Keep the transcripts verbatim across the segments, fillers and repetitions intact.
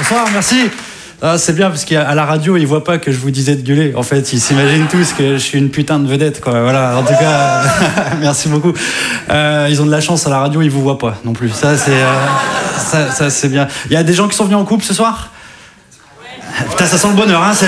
Bonsoir, merci. Ah, c'est bien parce qu'à la radio, ils voient pas que je vous disais de gueuler. En fait, ils s'imaginent tous que je suis une putain de vedette, quoi. Voilà. En tout cas, merci beaucoup. Euh, ils ont de la chance à la radio, ils vous voient pas non plus. Ça, c'est, euh, ça, ça, c'est bien. Il y a des gens qui sont venus en couple ce soir. Putain, ça sent le bonheur, hein. C'est...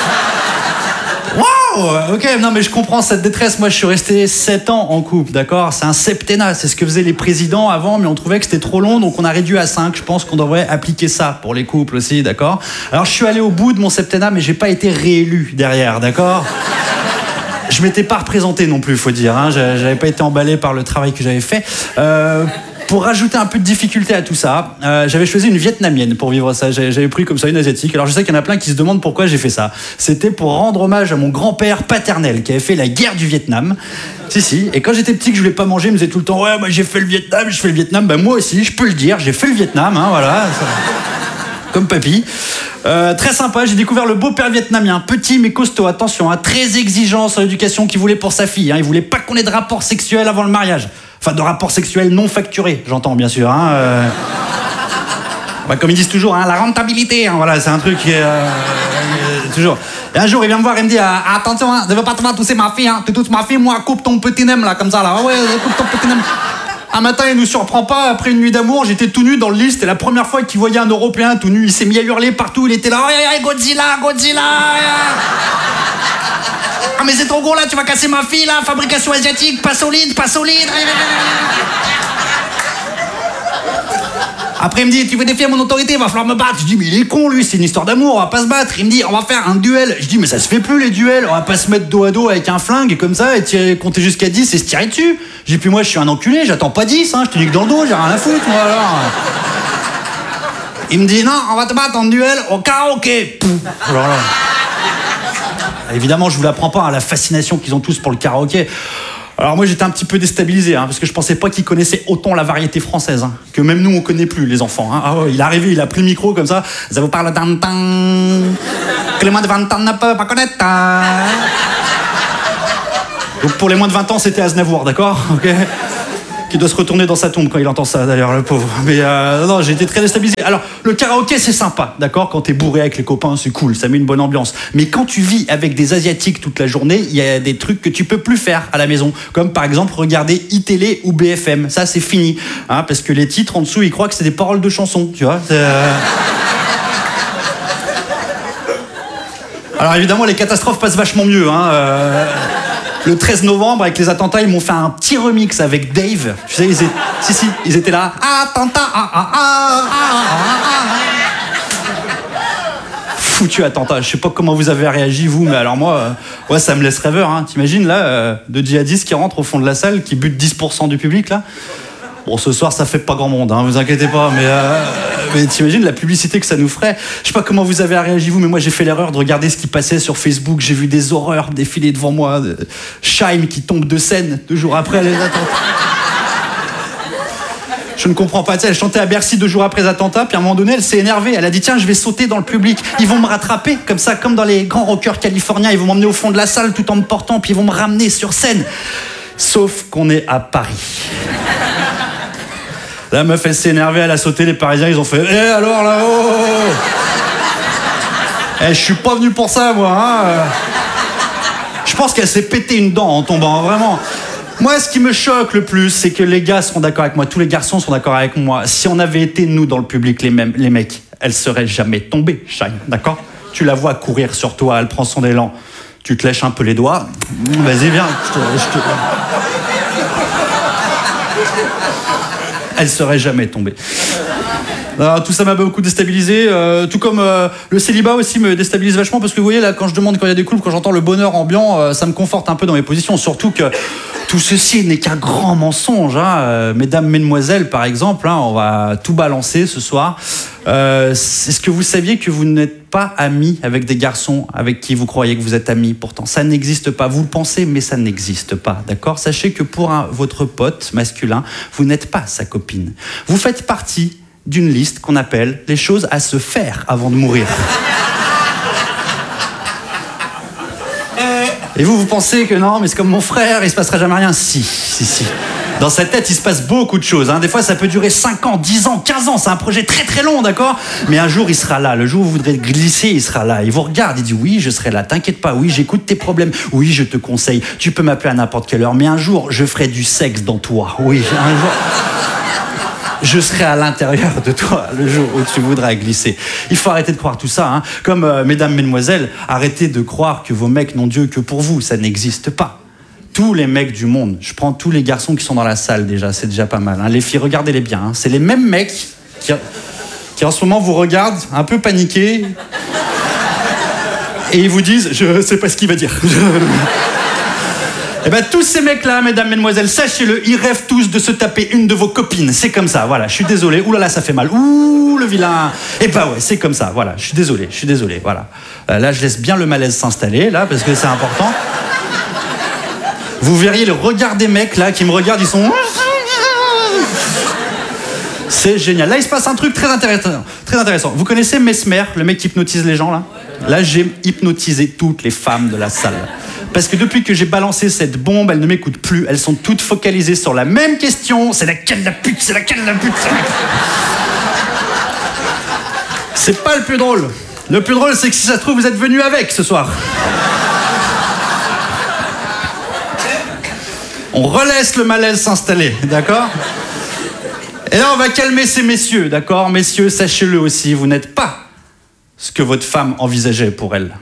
Waouh, ok, non mais je comprends cette détresse. Moi, je suis resté sept ans en couple, d'accord. C'est un septennat, c'est ce que faisaient les présidents avant, mais on trouvait que c'était trop long, donc on a réduit à cinq. Je pense qu'on devrait appliquer ça pour les couples aussi, d'accord. Alors, je suis allé au bout de mon septennat, mais j'ai pas été réélu derrière, d'accord. Je m'étais pas représenté non plus, faut dire. Hein. J'avais pas été emballé par le travail que j'avais fait. Euh, Pour rajouter un peu de difficulté à tout ça, euh, j'avais choisi une vietnamienne pour vivre ça. J'avais pris comme ça une asiatique. Alors je sais qu'il y en a plein qui se demandent pourquoi j'ai fait ça. C'était pour rendre hommage à mon grand-père paternel qui avait fait la guerre du Vietnam. Si, si. Et quand j'étais petit que je voulais pas manger, il me disait tout le temps « Ouais, moi j'ai fait le Vietnam, j'ai fait le Vietnam. » Ben moi aussi, je peux le dire, j'ai fait le Vietnam, hein, voilà. Comme papy. Euh, très sympa, j'ai découvert le beau-père vietnamien, petit mais costaud, attention, hein, très exigeant sur l'éducation qu'il voulait pour sa fille. Hein, il voulait pas qu'on ait de rapports sexuels avant le mariage. Enfin, de rapports sexuels non facturés, j'entends bien sûr. Hein, euh... bah, comme ils disent toujours, hein, la rentabilité, hein, voilà, c'est un truc qui est... Euh, euh, toujours. Et un jour, il vient me voir, il me dit ah, attention, hein, ne veux pas te faire tousser ma fille, hein, tu tousses ma fille, moi, coupe ton petit nem, là, comme ça, là. Ouais, coupe ton petit nem. Un matin, il nous surprend pas, après une nuit d'amour, j'étais tout nu dans le lit, c'était la première fois qu'il voyait un Européen tout nu, il s'est mis à hurler partout, il était là, oh, Godzilla, Godzilla. Ah mais c'est trop gros là, tu vas casser ma fille là, fabrication asiatique, pas solide, pas solide. Après il me dit, tu veux défier mon autorité, il va falloir me battre. Je dis, mais il est con lui, c'est une histoire d'amour, on va pas se battre. Il me dit, on va faire un duel. Je dis, mais ça se fait plus les duels, on va pas se mettre dos à dos avec un flingue et comme ça, et tirer, compter jusqu'à dix et se tirer dessus. J'ai dit, puis moi je suis un enculé, j'attends pas dix, hein, je te nique dans le dos, j'ai rien à foutre, moi alors. Il me dit, non, on va te battre en duel au karaoké. Alors là... Évidemment, je vous l'apprends pas, hein, la fascination qu'ils ont tous pour le karaoké. Alors moi, j'étais un petit peu déstabilisé, hein, parce que je pensais pas qu'ils connaissaient autant la variété française, hein, que même nous, on connaît plus, les enfants. Hein. Ah ouais, il est arrivé, il a pris le micro comme ça. Ça vous parle d'un temps que les moins de vingt ans ne peuvent pas connaître. Hein. Donc pour les moins de vingt ans, c'était Aznavour, d'accord, ok. Qui doit se retourner dans sa tombe quand il entend ça, d'ailleurs, le pauvre. Mais euh, non, j'ai été très déstabilisé. Alors, le karaoké, c'est sympa, d'accord. Quand t'es bourré avec les copains, c'est cool, ça met une bonne ambiance. Mais quand tu vis avec des Asiatiques toute la journée, il y a des trucs que tu peux plus faire à la maison. Comme par exemple, regarder iTélé ou B F M. Ça, c'est fini. Hein, parce que les titres en dessous, ils croient que c'est des paroles de chansons, tu vois. Euh... Alors, évidemment, les catastrophes passent vachement mieux, hein. Euh... Le treize novembre, avec les attentats, ils m'ont fait un petit remix avec Dave. Tu sais, ils étaient... Si, si, ils étaient là. Attentat, ah, ah, ah, ah, ah. Foutu attentat. Je sais pas comment vous avez réagi, vous, mais alors moi, euh, ouais, ça me laisse rêveur. Hein. T'imagines, là, euh, deux djihadistes qui rentrent au fond de la salle, qui butent dix pour cent du public, là. Bon, ce soir, ça fait pas grand monde, hein, vous inquiétez pas, mais, euh, mais t'imagines la publicité que ça nous ferait. Je sais pas comment vous avez réagi, vous, mais moi, j'ai fait l'erreur de regarder ce qui passait sur Facebook. J'ai vu des horreurs défiler devant moi. Scheim qui tombe de scène deux jours après les attentats. Je ne comprends pas. Tu sais, elle chantait à Bercy deux jours après les attentats, puis à un moment donné, elle s'est énervée. Elle a dit, tiens, je vais sauter dans le public. Ils vont me rattraper, comme ça, comme dans les grands rockers californiens. Ils vont m'emmener au fond de la salle tout en me portant, puis ils vont me ramener sur scène. Sauf qu'on est à Paris. La meuf, elle s'est énervée, elle a sauté, les Parisiens, ils ont fait « Eh alors là, oh, oh, oh. Eh, je suis pas venu pour ça, moi, hein. » Je pense qu'elle s'est pété une dent en tombant, vraiment. Moi, ce qui me choque le plus, c'est que les gars sont d'accord avec moi, tous les garçons sont d'accord avec moi. Si on avait été, nous, dans le public, les, mêmes, les mecs, elle serait jamais tombée, Scheim, d'accord? Tu la vois courir sur toi, elle prend son élan. Tu te lèches un peu les doigts. Vas-y, viens, je te... Je te... Elle serait jamais tombée. Alors, tout ça m'a beaucoup déstabilisé, euh, tout comme euh, le célibat aussi me déstabilise vachement, parce que vous voyez là, quand je demande quand il y a des couples, quand j'entends le bonheur ambiant, euh, ça me conforte un peu dans mes positions, surtout que tout ceci n'est qu'un grand mensonge, hein. euh, mesdames, mesdemoiselles par exemple, hein, on va tout balancer ce soir. Euh, est-ce que vous saviez que vous n'êtes pas amis avec des garçons avec qui vous croyez que vous êtes amis? Pourtant, ça n'existe pas. Vous le pensez, mais ça n'existe pas, d'accord? Sachez que pour un, votre pote masculin, vous n'êtes pas sa copine. Vous faites partie d'une liste qu'on appelle les choses à se faire avant de mourir. Et vous, vous pensez que non, mais c'est comme mon frère, il se passera jamais rien. Si, si, si. Dans sa tête, il se passe beaucoup de choses. Hein. Des fois, ça peut durer cinq ans, dix ans, quinze ans. C'est un projet très très long, d'accord? Mais un jour, il sera là. Le jour où vous voudrez glisser, il sera là. Il vous regarde, il dit oui, je serai là. T'inquiète pas, oui, j'écoute tes problèmes. Oui, je te conseille. Tu peux m'appeler à n'importe quelle heure. Mais un jour, je ferai du sexe dans toi. Oui, un jour... je serai à l'intérieur de toi le jour où tu voudras glisser. Il faut arrêter de croire tout ça. Hein. Comme, euh, mesdames, mesdemoiselles, arrêtez de croire que vos mecs n'ont Dieu que pour vous. Ça n'existe pas. Tous les mecs du monde, je prends tous les garçons qui sont dans la salle déjà, c'est déjà pas mal. Hein. Les filles, regardez-les bien. Hein. C'est les mêmes mecs qui, qui en ce moment vous regardent un peu paniqués et ils vous disent « je sais pas ce qu'il va dire ». Eh ben tous ces mecs-là, mesdames, mesdemoiselles, sachez-le, ils rêvent tous de se taper une de vos copines. C'est comme ça, voilà, je suis désolé. Ouh là là, ça fait mal. Ouh, le vilain. Eh ben ouais, c'est comme ça, voilà, je suis désolé, je suis désolé, voilà. Euh, là, je laisse bien le malaise s'installer, là, parce que c'est important. Vous verriez le regard des mecs, là, qui me regardent, ils sont... C'est génial. Là, il se passe un truc très intéressant. Très intéressant. Vous connaissez Mesmer, le mec qui hypnotise les gens, là? Là, j'ai hypnotisé toutes les femmes de la salle. Parce que depuis que j'ai balancé cette bombe, elles ne m'écoutent plus. Elles sont toutes focalisées sur la même question. C'est laquelle la pute? C'est laquelle la pute? C'est pas le plus drôle. Le plus drôle, c'est que si ça se trouve, vous êtes venus avec ce soir. On relaisse le malaise s'installer, d'accord? Et là, on va calmer ces messieurs, d'accord? Messieurs, sachez-le aussi, vous n'êtes pas ce que votre femme envisageait pour elle.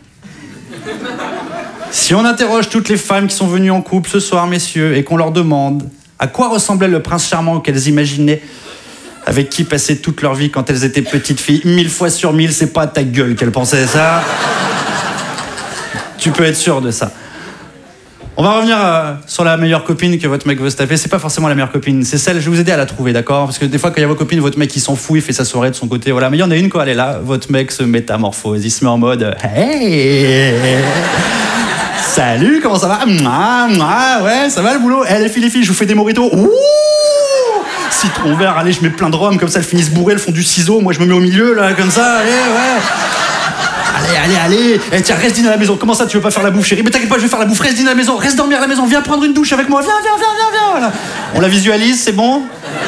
Si on interroge toutes les femmes qui sont venues en couple ce soir, messieurs, et qu'on leur demande à quoi ressemblait le prince charmant qu'elles imaginaient, avec qui passaient toute leur vie quand elles étaient petites filles, mille fois sur mille, c'est pas à ta gueule qu'elles pensaient ça. Tu peux être sûr de ça. On va revenir euh, sur la meilleure copine que votre mec veut se taper. C'est pas forcément la meilleure copine, c'est celle, je vais vous aider à la trouver, d'accord? Parce que des fois, quand il y a vos copines, votre mec il s'en fout, il fait sa soirée de son côté, voilà. Mais il y en a une, quoi, elle est là, votre mec se métamorphose, il se met en mode hey, salut, comment ça va? Mouah, mouah, ouais, ça va le boulot? Eh, les filles, les filles, je vous fais des mojitos. Ouh, citron vert, allez, je mets plein de rhum, comme ça elles finissent bourrées, elles font du ciseau, moi je me mets au milieu, là, comme ça, allez, ouais. Allez, allez, allez. Eh, tiens, reste dîner à la maison. Comment ça, tu veux pas faire la bouffe, chérie? Mais t'inquiète pas, je vais faire la bouffe. Reste dîner à la maison. Reste dormir à la maison. Viens prendre une douche avec moi. Viens, viens, viens, viens, viens. Voilà. On la visualise, c'est bon?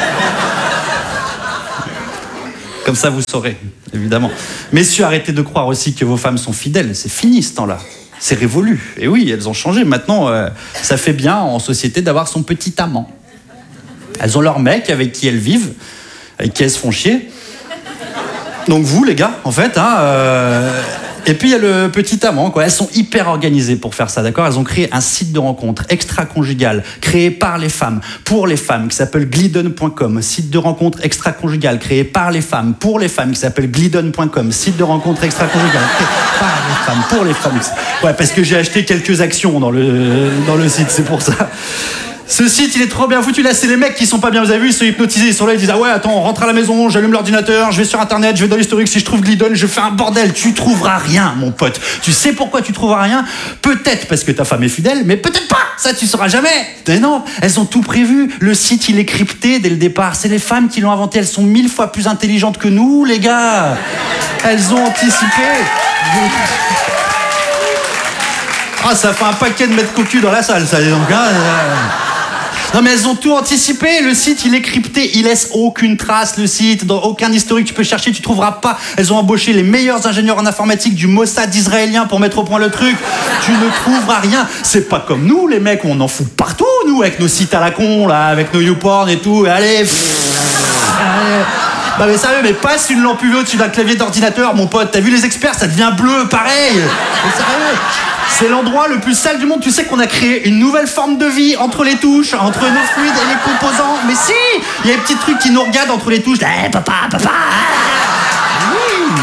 Comme ça, vous saurez, évidemment. Messieurs, arrêtez de croire aussi que vos femmes sont fidèles. C'est fini, ce temps-là. C'est révolu. Et oui, elles ont changé. Maintenant, euh, ça fait bien en société d'avoir son petit amant. Elles ont leur mec avec qui elles vivent, avec qui elles se font chier. Donc vous, les gars, en fait, hein, euh... et puis il y a le petit amant, quoi. Elles sont hyper organisées pour faire ça, d'accord? Elles ont créé un site de rencontre extra-conjugal, créé par les femmes, pour les femmes, qui s'appelle glidon point com. Site de rencontre extra-conjugal, créé par les femmes, pour les femmes, qui s'appelle glidon point com. Site de rencontre extra-conjugal, créé par les femmes, pour les femmes. Ouais, parce que j'ai acheté quelques actions dans le, dans le site, c'est pour ça. Ce site, il est trop bien foutu. Là, c'est les mecs qui sont pas bien. Vous avez vu, ils sont hypnotisés. Ils sont là, ils disent ah ouais, attends, on rentre à la maison, j'allume l'ordinateur, je vais sur internet, je vais dans l'historique. Si je trouve Glidon, je fais un bordel. Tu trouveras rien, mon pote. Tu sais pourquoi tu trouveras rien? Peut-être parce que ta femme est fidèle, mais peut-être pas. Ça, tu sauras jamais. Mais non, elles ont tout prévu. Le site, il est crypté dès le départ. C'est les femmes qui l'ont inventé. Elles sont mille fois plus intelligentes que nous, les gars. Elles ont anticipé. Ah, ça fait un paquet de mètres cocus dans la salle, ça, dis donc. Hein. Non mais elles ont tout anticipé, le site il est crypté, il laisse aucune trace le site, dans aucun historique tu peux chercher, tu trouveras pas. Elles ont embauché les meilleurs ingénieurs en informatique du Mossad israélien pour mettre au point le truc. Tu ne trouveras rien. C'est pas comme nous les mecs, on en fout partout nous avec nos sites à la con là, avec nos YouPorn et tout. Allez, pff, allez. Bah mais sérieux, mais passe une lampe U V au-dessus d'un clavier d'ordinateur, mon pote. T'as vu les experts, ça devient bleu, pareil. Mais sérieux, c'est l'endroit le plus sale du monde. Tu sais qu'on a créé une nouvelle forme de vie entre les touches, entre nos fluides et les composants. Mais si, il y a des petits trucs qui nous regardent entre les touches. Eh, hey, papa, papa. Oui.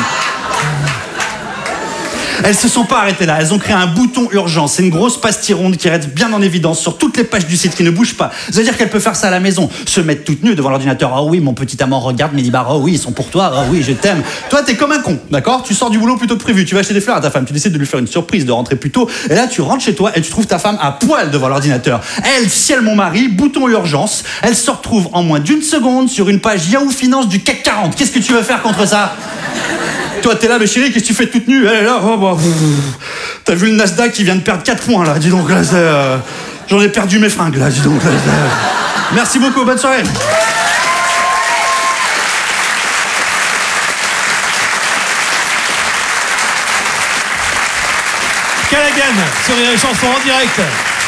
Elles se sont pas arrêtées là, elles ont créé un bouton urgence. C'est une grosse pastille ronde qui reste bien en évidence sur toutes les pages du site, qui ne bouge pas. Ça veut dire qu'elle peut faire ça à la maison, se mettre toute nue devant l'ordinateur. Oh oui, mon petit amant, regarde mes libars. Oh oui, ils sont pour toi. Oh oui, je t'aime. Toi, t'es comme un con, d'accord? Tu sors du boulot plutôt que prévu. Tu vas acheter des fleurs à ta femme. Tu décides de lui faire une surprise, de rentrer plus tôt. Et là, tu rentres chez toi et tu trouves ta femme à poil devant l'ordinateur. Elle, ciel mon mari, bouton urgence. Elle se retrouve en moins d'une seconde sur une page Yahoo Finance du C A C quarante. Qu'est-ce que tu veux faire contre ça? Toi, t'es là, mais chérie, qu'est-ce que tu fais toute nue? Elle est là, oh, bah, t'as vu le Nasdaq qui vient de perdre quatre points, là, dis donc, là, euh, j'en ai perdu mes fringues, là, dis donc, là, là. Merci beaucoup, bonne soirée. Callaghan, sur Rire et Chanson en direct.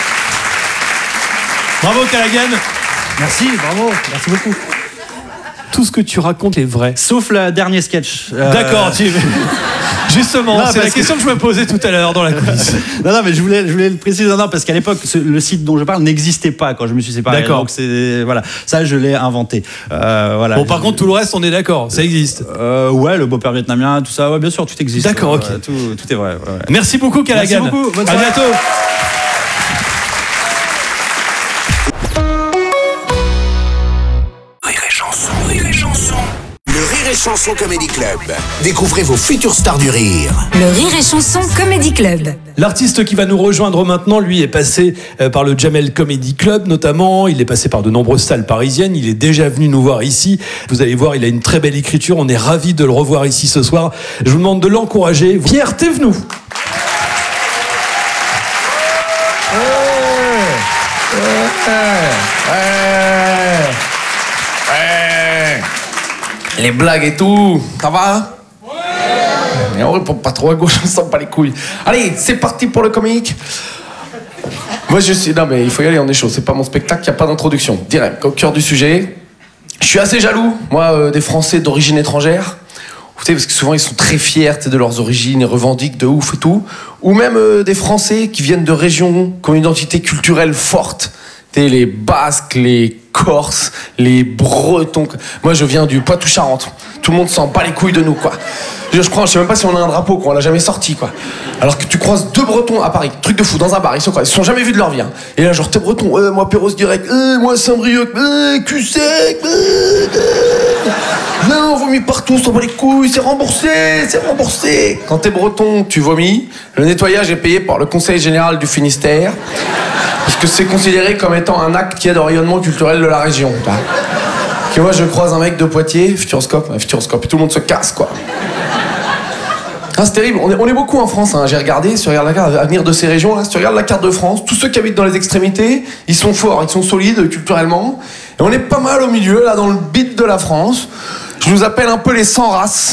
Bravo Callaghan. Merci, bravo, merci beaucoup. Tout ce que tu racontes est vrai. Sauf le dernier sketch. Euh... D'accord, tu... Justement, Non, c'est la parce question que... que je me posais tout à l'heure dans la coulisse. non, non, mais je voulais, je voulais le préciser, non, non, parce qu'à l'époque, ce, le site dont je parle n'existait pas quand je me suis séparé. D'accord. Donc c'est, voilà, ça je l'ai inventé. Euh, voilà. Bon, par contre, tout le reste, on est d'accord, ça existe. Euh, ouais, le beau-père vietnamien, tout ça, ouais, bien sûr, tout existe. D'accord, ouais, ok. Ouais, tout, tout est vrai. Ouais, ouais. Merci beaucoup, Callaghan. Merci beaucoup, bonne à soirée. bientôt. Chanson Comedy Club. Découvrez vos futures stars du rire. Le Rire et Chanson Comedy Club. L'artiste qui va nous rejoindre maintenant, lui, est passé par le Jamel Comedy Club notamment. Il est passé par de nombreuses salles parisiennes. Il est déjà venu nous voir ici. Vous allez voir, il a une très belle écriture. On est ravis de le revoir ici ce soir. Je vous demande de l'encourager. Pierre Thévenoud. Les blagues et tout, ça va? Ouais. Et on répond pas trop à gauche, on sent pas les couilles. Allez, c'est parti pour le comique. Moi je suis... Non mais il faut y aller, on est chaud, c'est pas mon spectacle, il n'y a pas d'introduction. Direct, au cœur du sujet. Je suis assez jaloux, moi, euh, des Français d'origine étrangère. Vous savez, parce que souvent ils sont très fiers de leurs origines, ils revendiquent de ouf et tout. Ou même euh, des Français qui viennent de régions qui ont une identité culturelle forte. Les Basques, les Corses, les Bretons. Moi, je viens du Poitou-Charentes. Tout le monde s'en bat les couilles de nous, quoi. Je, je crois, je sais même pas si on a un drapeau, quoi. On l'a jamais sorti, quoi. Alors que tu croises deux Bretons à Paris, truc de fou, dans un bar, ils sont quoi? Ils se sont jamais vus de leur vie. Hein. Et là, genre, t'es Breton, euh, moi Perros direct, euh, moi Saint-Brieuc, euh, cul sec, euh, euh. Non, on vomit partout, on s'en bat les couilles, c'est remboursé, c'est remboursé. Quand t'es Breton, tu vomis. Le nettoyage est payé par le Conseil général du Finistère. Parce que c'est considéré comme étant un acte qui aide au rayonnement culturel de la région. Et moi, je croise un mec de Poitiers, Futuroscope, ouais, Futuroscope, et tout le monde se casse, quoi. Ah, c'est terrible, on est, on est beaucoup en France, hein. J'ai regardé, si tu regardes la carte, à venir de ces régions, là, si tu regardes la carte de France, tous ceux qui habitent dans les extrémités, ils sont forts, ils sont solides culturellement, et on est pas mal au milieu, là, dans le bit de la France. Je nous appelle un peu les sans races.